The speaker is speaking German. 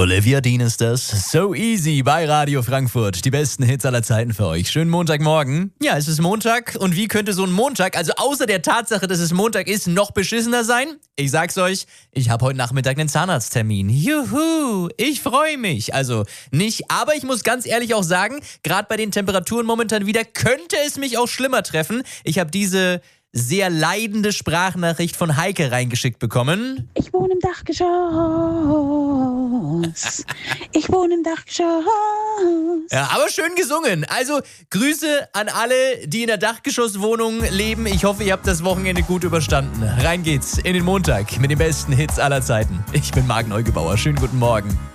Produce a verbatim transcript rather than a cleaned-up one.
Olivia Dean ist das. So Easy bei Radio Frankfurt. Die besten Hits aller Zeiten für euch. Schönen Montagmorgen. Ja, es ist Montag. Und wie könnte so ein Montag, also außer der Tatsache, dass es Montag ist, noch beschissener sein? Ich sag's euch, ich habe heute Nachmittag einen Zahnarzttermin. Juhu, ich freue mich. Also nicht, aber ich muss ganz ehrlich auch sagen, gerade bei den Temperaturen momentan wieder, könnte es mich auch schlimmer treffen. Ich habe diese sehr leidende Sprachnachricht von Heike reingeschickt bekommen. Ich wohne im Dachgeschoss. Ich wohne im Dachgeschoss. Ja, aber schön gesungen. Also Grüße an alle, die in der Dachgeschosswohnung leben. Ich hoffe, ihr habt das Wochenende gut überstanden. Rein geht's in den Montag mit den besten Hits aller Zeiten. Ich bin Marc Neugebauer. Schönen guten Morgen.